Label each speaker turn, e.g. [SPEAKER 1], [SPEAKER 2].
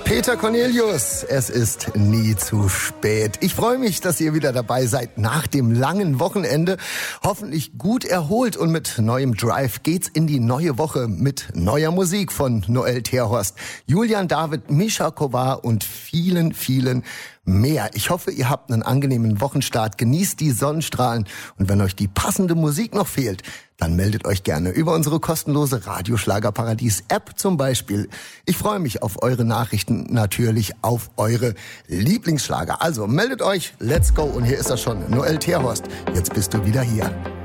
[SPEAKER 1] Peter Cornelius, es ist nie zu spät. Ich freue mich, dass ihr wieder dabei seid nach dem langen Wochenende. Hoffentlich gut erholt und mit neuem Drive geht's in die neue Woche mit neuer Musik von Noel Terhorst, Julian David, Mischa Kovar und vielen, vielen mehr. Ich hoffe, ihr habt einen angenehmen Wochenstart, genießt die Sonnenstrahlen und wenn euch die passende Musik noch fehlt, dann meldet euch gerne über unsere kostenlose Radioschlagerparadies-App zum Beispiel. Ich freue mich auf eure Nachrichten, natürlich auf eure Lieblingsschlager. Also meldet euch, let's go und hier ist er schon, Noel Terhorst. Jetzt bist du wieder hier.